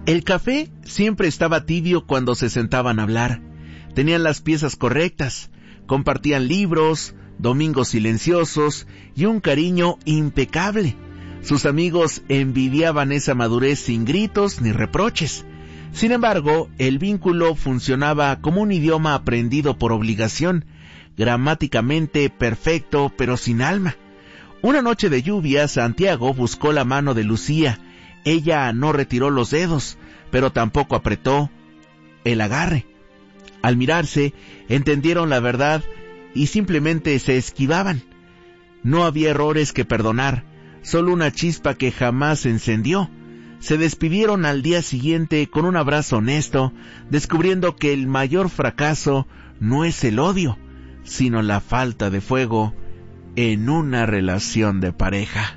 El café siempre estaba tibio cuando se sentaban a hablar. Tenían las piezas correctas, compartían libros, domingos silenciosos y un cariño impecable. Sus amigos envidiaban esa madurez sin gritos ni reproches. Sin embargo, el vínculo funcionaba como un idioma aprendido por obligación, gramáticamente perfecto pero sin alma. Una noche de lluvia, Santiago buscó la mano de Lucía. Ella no retiró los dedos, pero tampoco apretó el agarre. Al mirarse, entendieron la verdad y simplemente se esquivaban. No había errores que perdonar, solo una chispa que jamás se encendió. Se despidieron al día siguiente con un abrazo honesto, descubriendo que el mayor fracaso no es el odio, sino la falta de fuego en una relación de pareja.